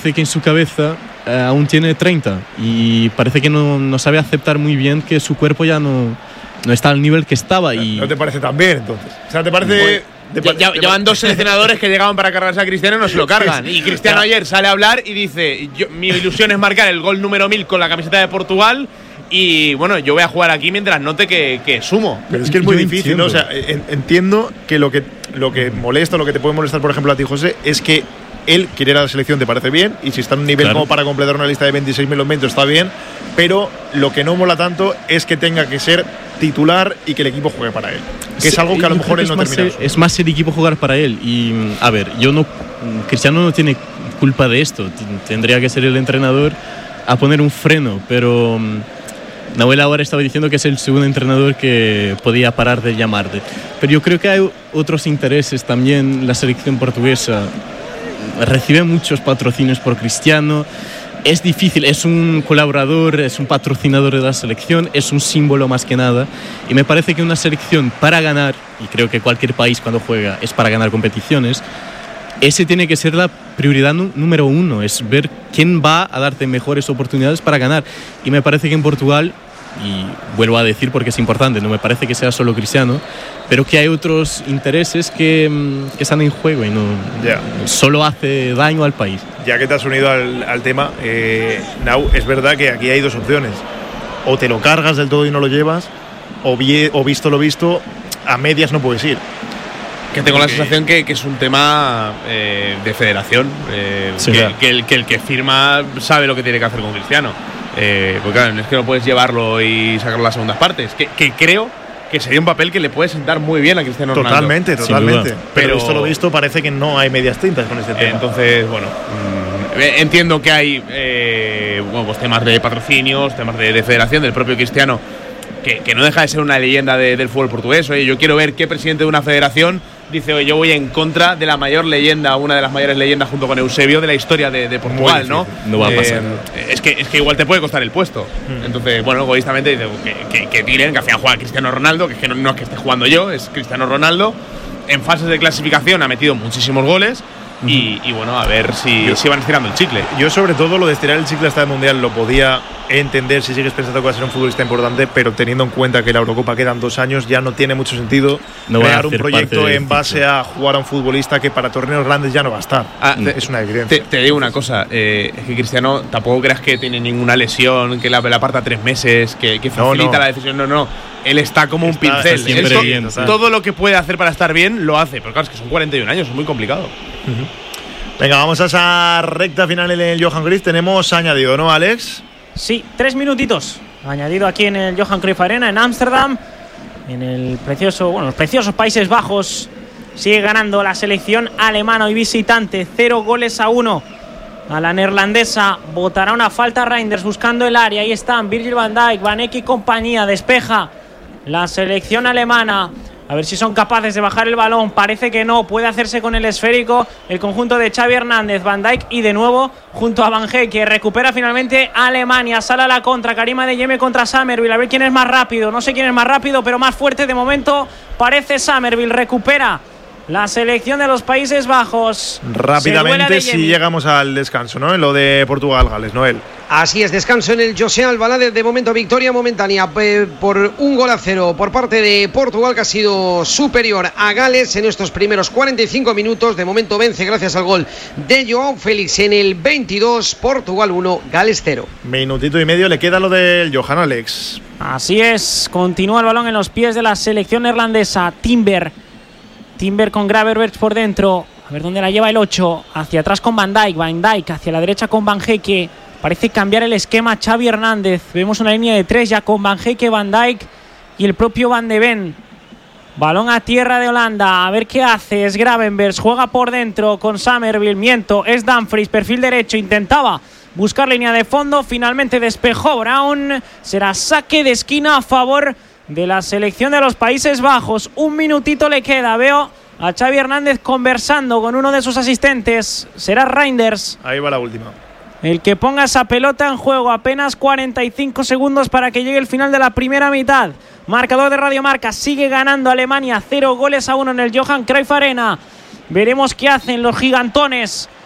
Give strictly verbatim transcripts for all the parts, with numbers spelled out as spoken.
parece que en su cabeza eh, aún tiene treinta y parece que no, no sabe aceptar muy bien que su cuerpo ya no, no está al nivel que estaba. Y ¿No te parece tan bien, entonces? O sea, ¿te parece...? Te ya, ya, llevan dos seleccionadores que llegaban para cargarse a Cristiano y no se lo cargan. Y Cristiano ayer sale a hablar y dice, yo, mi ilusión es marcar el gol número mil con la camiseta de Portugal y bueno, yo voy a jugar aquí mientras note que, que sumo. Pero es que es muy Yo difícil, entiendo. ¿no? O sea, en, entiendo que lo que lo que molesta, lo que te puede molestar, por ejemplo, a ti, José, es que él quiere ir a la selección, te parece bien, y si está en un nivel Claro. como para completar una lista de veintiséis mil momentos, está bien, pero lo que no mola tanto es que tenga que ser titular y que el equipo juegue para él. Que es Sí, algo que a lo yo mejor creo él que no es termina. más, el- es más el equipo jugar para él. Y a ver, yo no. Cristiano no tiene culpa de esto. T- Tendría que ser el entrenador a poner un freno, pero mm, Nahuel ahora estaba diciendo que es el segundo entrenador que podía parar de llamarle. Pero yo creo que hay otros intereses también. La selección portuguesa recibe muchos patrocinios por Cristiano. Es difícil, es un colaborador, es un patrocinador de la selección, es un símbolo más que nada. Y me parece que una selección para ganar, y creo que cualquier país cuando juega es para ganar competiciones, ese tiene que ser la prioridad nu- número uno, es ver quién va a darte mejores oportunidades para ganar. Y me parece que en Portugal, y vuelvo a decir porque es importante, no me parece que sea solo Cristiano, pero que hay otros intereses que, mm, que están en juego y no Ya. solo hace daño al país. Ya que te has unido al, al tema, eh, Nau, es verdad que aquí hay dos opciones. O te lo cargas del todo y no lo llevas, o, vie- o visto lo visto, a medias no puedes ir. Que tengo la Porque- sensación que, que es un tema eh, de federación, eh, Sí, que, claro. que el, que el que firma sabe lo que tiene que hacer con Cristiano. Eh, porque claro, no es que no puedes llevarlo y sacarlo las segundas partes. Que, que creo que sería un papel que le puede sentar muy bien a Cristiano Ronaldo. Totalmente, Sin totalmente. duda. Pero Pero- visto lo visto, parece que no hay medias tintas con este tema. Entonces, bueno, mm, eh, entiendo que hay eh, bueno, pues temas de patrocinios, temas de, de federación, del propio Cristiano, que, que no deja de ser una leyenda de- del fútbol portugués. Oye, yo quiero ver qué presidente de una federación dice, oye, yo voy en contra de la mayor leyenda, una de las mayores leyendas junto con Eusebio de la historia de, de Portugal, ¿no? difícil. No va a pasar. Eh, es, que, es que igual te puede costar el puesto. Entonces, bueno, egoístamente dice que, que, que tiren, que al final juega Cristiano Ronaldo, que, es que no, no es que esté jugando yo, es Cristiano Ronaldo. En fases de clasificación ha metido muchísimos goles. Y, y bueno, a ver si, si van estirando el chicle. Yo sobre todo lo de estirar el chicle hasta el Mundial lo podía entender si sigues pensando que va a ser un futbolista importante, pero teniendo en cuenta que la Eurocopa quedan dos años, ya no tiene mucho sentido No va a crear un hacer proyecto parte del en base ciclo. a jugar a un futbolista que para torneos grandes ya no va a estar. Ah, te- es una evidencia. Te, te digo una cosa, eh, es que Cristiano tampoco creas que tiene ninguna lesión, que la, la aparta tres meses, que, que No, facilita no. la decisión. No, no. Él está como un Está- pincel. está Él siempre to- bien, total. todo lo que puede hacer para estar bien lo hace. Pero claro, es que son cuarenta y un años, es muy complicado. Venga, vamos a esa recta final en el Johan Cruyff. Tenemos añadido, ¿no, Alex? Sí, tres minutitos. Añadido aquí en el Johan Cruyff Arena, en Ámsterdam. En el precioso, bueno, los preciosos Países Bajos. Sigue ganando la selección alemana y visitante. Cero goles a uno. A la neerlandesa botará una falta Reinders buscando el área. Ahí están Virgil van Dijk, Van Eyck y compañía. Despeja la selección alemana. A ver si son capaces de bajar el balón. Parece que no. Puede hacerse con el esférico el conjunto de Xavi Hernández, Van Dijk y de nuevo junto a Van Eyck, que recupera finalmente a Alemania. Sale a la contra. Karima de Yeme contra Summerville. A ver quién es más rápido. No sé quién es más rápido, pero más fuerte de momento parece Summerville. Recupera la selección de los Países Bajos. Se duela Rápidamente, de si Yemi. llegamos al descanso, ¿no? En lo de Portugal-Gales, Noel. Así es, descanso en el José Albalade, de momento victoria momentánea eh, por un gol a cero por parte de Portugal, que ha sido superior a Gales en estos primeros cuarenta y cinco minutos. De momento vence gracias al gol de Joao Félix en el veintidós, Portugal uno, Gales cero. Minutito y medio, le queda lo del Johan, Alex. Así es, continúa el balón en los pies de la selección neerlandesa. Timber, Timber con Gravenberch por dentro. A ver dónde la lleva el ocho. Hacia atrás con Van Dijk, Van Dijk hacia la derecha con Van Eyck. Parece cambiar el esquema Xavi Hernández. Vemos una línea de tres ya con Van Eyck, Van Dijk y el propio Van de Ven. Balón a tierra de Holanda. A ver qué hace. Es Gravenberch. Juega por dentro con Summerville. Miento. Es Dumfries. Perfil derecho. Intentaba buscar línea de fondo. Finalmente despejó Brown. Será saque de esquina a favor de la selección de los Países Bajos. Un minutito le queda. Veo a Xavi Hernández conversando con uno de sus asistentes. Será Reinders Ahí va la última. el que ponga esa pelota en juego. Apenas cuarenta y cinco segundos para que llegue el final de la primera mitad. Marcador de Radio Marca. Sigue ganando Alemania. Cero goles a uno en el Johan Cruyff Arena. Veremos qué hacen los gigantones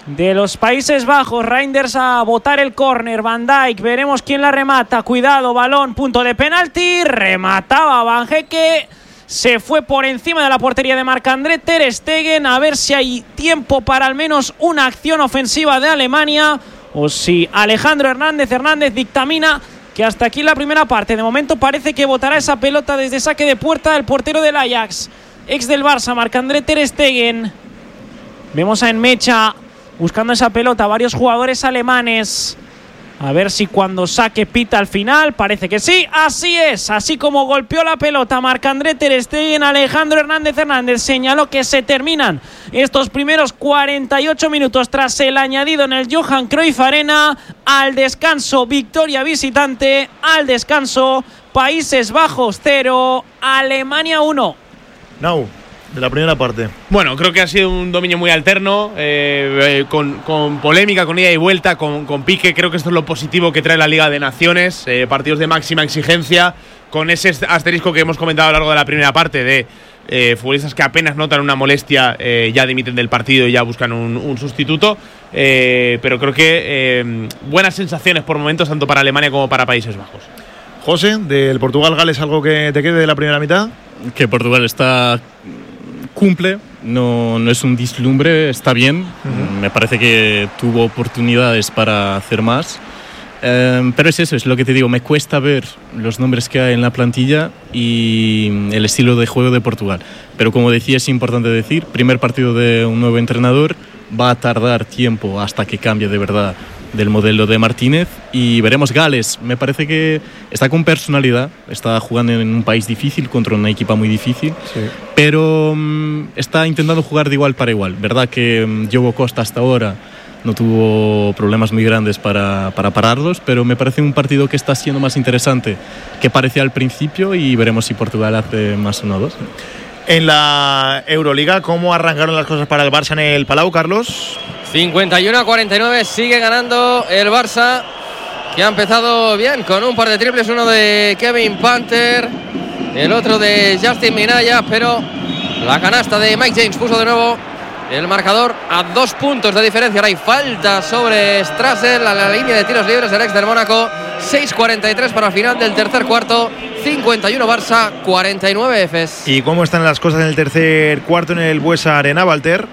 de los Países Bajos. Reinders a botar el córner. Van Dijk, veremos quién la remata. Cuidado, balón, punto de penalti. Remataba Van Hecke. Se fue por encima de la portería de Marc-André ter Stegen. A ver si hay tiempo para al menos una acción ofensiva de Alemania, o si Alejandro Hernández Hernández dictamina que hasta aquí la primera parte. De momento parece que botará esa pelota desde saque de puerta el portero del Ajax, ex del Barça, Marc-André ter Stegen. Vemos a Enmecha buscando esa pelota, varios jugadores alemanes. A ver si cuando saque pita al final. Parece que sí, así es. Así como golpeó la pelota Marc-André ter Stegen, Alejandro Hernández Hernández señaló que se terminan estos primeros cuarenta y ocho minutos tras el añadido en el Johan Cruyff Arena. Al descanso, victoria visitante. Al descanso, Países Bajos cero, Alemania uno. Now, de la primera parte. Bueno, creo que ha sido un dominio muy alterno, eh, eh, con, con polémica, con ida y vuelta, con, con pique. Creo que esto es lo positivo que trae la Liga de Naciones, eh, partidos de máxima exigencia, con ese asterisco que hemos comentado a lo largo de la primera parte de eh, futbolistas que apenas notan una molestia, eh, ya dimiten del partido y ya buscan un, un sustituto, eh, pero creo que eh, buenas sensaciones por momentos tanto para Alemania como para Países Bajos. José, del Portugal-Gales, ¿algo que te quede de la primera mitad? Que Portugal está cumple, no, no es un dislumbre, está bien. Uh-huh. Me parece que tuvo oportunidades para hacer más. Um, pero es eso, es lo que te digo, me cuesta ver los nombres que hay en la plantilla y el estilo de juego de Portugal. Pero como decía, es importante decir, primer partido de un nuevo entrenador, va a tardar tiempo hasta que cambie de verdad del modelo de Martínez, y veremos. Gales, me parece que está con personalidad, está jugando en un país difícil contra una equipa muy difícil, sí. pero um, está intentando jugar de igual para igual. Verdad que um, Diogo Costa hasta ahora no tuvo problemas muy grandes para, para pararlos, pero me parece un partido que está siendo más interesante que parecía al principio, y veremos si Portugal hace más uno o dos. En la Euroliga, ¿cómo arrancaron las cosas para el Barça en el Palau, Carlos? cincuenta y uno a cuarenta y nueve, sigue ganando el Barça, que ha empezado bien con un par de triples, uno de Kevin Panther, el otro de Justin Minaya, pero la canasta de Mike James puso de nuevo el marcador a dos puntos de diferencia. Ahora hay falta sobre Strassel a la línea de tiros libres del ex del Mónaco. seis cuarenta y tres para el final del tercer cuarto. cincuenta y uno Barça, cuarenta y nueve Efes. ¿Y cómo están las cosas en el tercer cuarto en el Buesa Arena, Walter?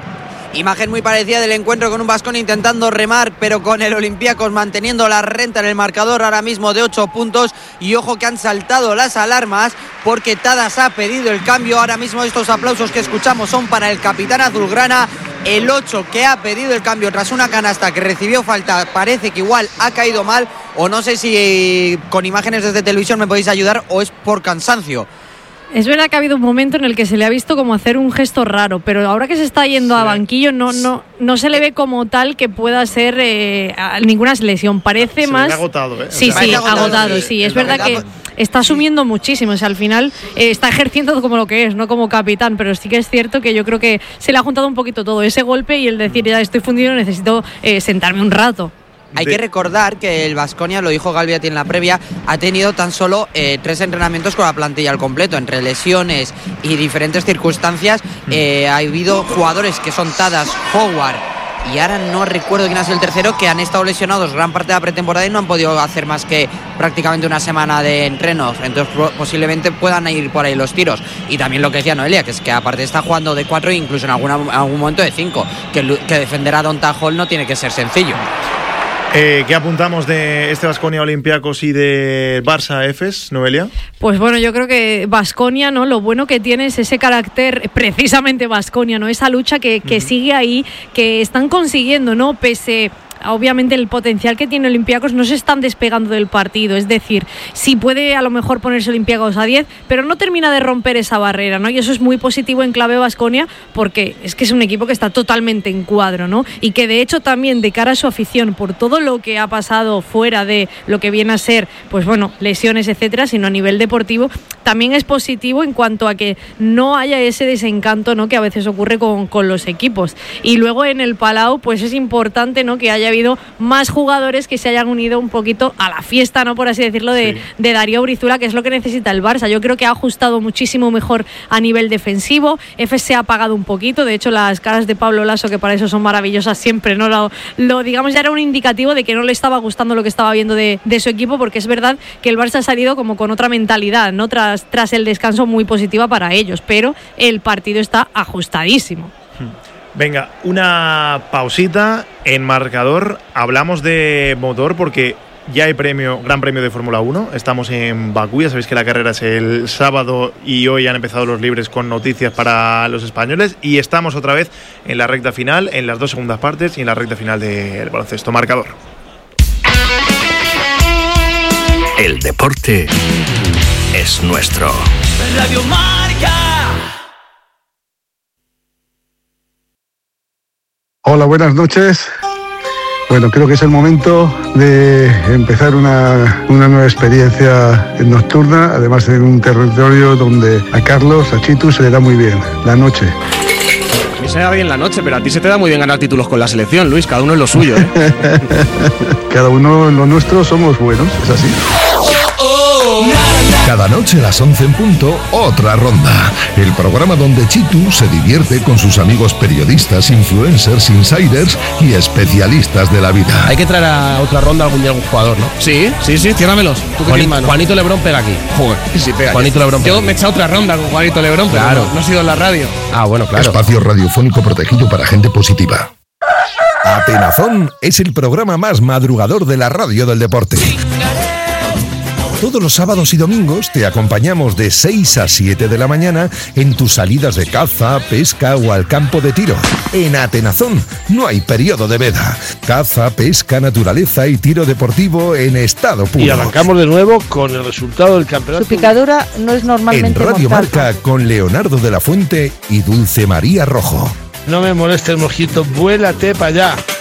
Imagen muy parecida del encuentro, con un Baskonia intentando remar, pero con el Olympiacos manteniendo la renta en el marcador ahora mismo de ocho puntos. Y ojo que han saltado las alarmas, porque Tadas ha pedido el cambio. Ahora mismo estos aplausos que escuchamos son para el capitán azulgrana, el ocho, que ha pedido el cambio tras una canasta que recibió falta. Parece que igual ha caído mal, o no sé si con imágenes desde televisión me podéis ayudar, o es por cansancio. Es verdad que ha habido un momento en el que se le ha visto como hacer un gesto raro, pero ahora que se está yendo sí. a banquillo no, no, no se le ve como tal que pueda ser eh, ninguna lesión. Parece se más... le ha agotado, ¿eh? Sí, o sea, sí, agotado, agotado, sí. Es verdad que está asumiendo muchísimo. O sea, al final eh, está ejerciendo como lo que es, no como capitán, pero sí que es cierto que yo creo que se le ha juntado un poquito todo. Ese golpe y el decir, ya estoy fundido, necesito eh, sentarme un rato. Hay que recordar que el Baskonia, lo dijo Galviati en la previa, ha tenido tan solo eh, tres entrenamientos con la plantilla al completo. Entre lesiones y diferentes circunstancias, eh, ha habido jugadores que son Tadas, Howard, y ahora no recuerdo quién es el tercero, que han estado lesionados gran parte de la pretemporada y no han podido hacer más que prácticamente una semana de entrenos. Entonces posiblemente puedan ir por ahí los tiros. Y también lo que decía Noelia, que es que aparte está jugando de cuatro e incluso en alguna, algún momento de cinco, que, que defender a Donta Hall no tiene que ser sencillo. Eh, ¿Qué apuntamos de este Baskonia Olympiacos y de Barça Efes, Noelia? Pues bueno, yo creo que Baskonia, ¿no? Lo bueno que tiene es ese carácter, precisamente Baskonia, ¿no? Esa lucha que, que uh-huh. sigue ahí, que están consiguiendo, ¿no? Pese... Obviamente el potencial que tiene Olympiacos, no se están despegando del partido, es decir, sí puede a lo mejor ponerse Olympiacos a diez, pero no termina de romper esa barrera, ¿no? Y eso es muy positivo en clave Baskonia, porque es que es un equipo que está totalmente en cuadro, ¿no? Y que de hecho también de cara a su afición, por todo lo que ha pasado fuera de lo que viene a ser, pues bueno, lesiones, etcétera, sino a nivel deportivo, también es positivo en cuanto a que no haya ese desencanto, ¿no? Que a veces ocurre con, con los equipos. Y luego en el Palau, pues es importante, ¿no? Que haya habido más jugadores que se hayan unido un poquito a la fiesta, ¿no? Por así decirlo, de, sí. de Darío Brizuela, que es lo que necesita el Barça. Yo creo que ha ajustado muchísimo mejor a nivel defensivo. F se ha apagado un poquito. De hecho, las caras de Pablo Laso, que para eso son maravillosas siempre, ¿no? Lo, lo digamos, ya era un indicativo de que no le estaba gustando lo que estaba viendo de, de su equipo, porque es verdad que el Barça ha salido como con otra mentalidad, ¿no? Tras, tras el descanso, muy positiva para ellos, pero el partido está ajustadísimo. Venga, una pausita en marcador. Hablamos de motor porque ya hay premio, Gran Premio de Fórmula uno. Estamos en Bakú, ya sabéis que la carrera es el sábado y hoy han empezado los libres con noticias para los españoles. Y estamos otra vez en la recta final, en las dos segundas partes y en la recta final del baloncesto. Marcador. El deporte es nuestro. Radio Marca. Hola, buenas noches. Bueno, creo que es el momento de empezar una, una nueva experiencia nocturna, además en un territorio donde a Carlos, a Chitu, se le da muy bien la noche. A mí se me da bien la noche, pero a ti se te da muy bien ganar títulos con la selección, Luis, cada uno en lo suyo, ¿eh? Cada uno en lo nuestro somos buenos, es así. Cada noche a las once en punto, otra ronda. El programa donde Chitu se divierte con sus amigos periodistas, influencers, insiders y especialistas de la vida. Hay que traer a otra ronda algún día algún jugador, ¿no? Sí, sí, sí, ciérramelos. Juanito, Juanito Lebrón pega aquí. Joder, sí pega. Juanito Lebrón pega. Yo me he echado otra ronda con Juanito Lebrón, pero claro. no, no he sido en la radio. Ah, bueno, claro. Espacio radiofónico protegido para gente positiva. Atenazón es el programa más madrugador de la radio del deporte. Todos los sábados y domingos te acompañamos de seis a siete de la mañana en tus salidas de caza, pesca o al campo de tiro. En Atenazón no hay periodo de veda. Caza, pesca, naturaleza y tiro deportivo en estado puro. Y arrancamos de nuevo con el resultado del campeonato. Su picadura no es normalmente En Radio mortal. Marca con Leonardo de la Fuente y Dulce María Rojo. No me moleste el mosquito, vuélate para allá.